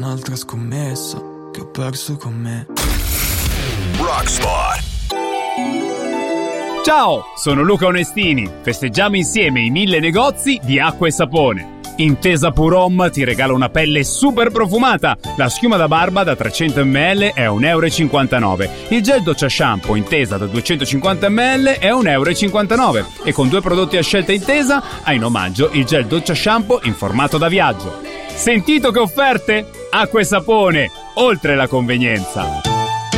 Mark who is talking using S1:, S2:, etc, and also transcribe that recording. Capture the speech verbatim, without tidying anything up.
S1: un'altra scommessa che ho perso con me.
S2: Rockspot.
S3: Ciao, sono Luca Onestini. Festeggiamo insieme i mille negozi di acqua e sapone. Intesa Pure Home ti regala una pelle super profumata. La schiuma da barba da trecento millilitri è un euro e cinquantanove. Il gel doccia shampoo Intesa da duecentocinquanta millilitri è un euro e cinquantanove. E con due prodotti a scelta Intesa hai in omaggio il gel doccia shampoo in formato da viaggio. Sentito che offerte? Acqua e sapone, oltre la convenienza.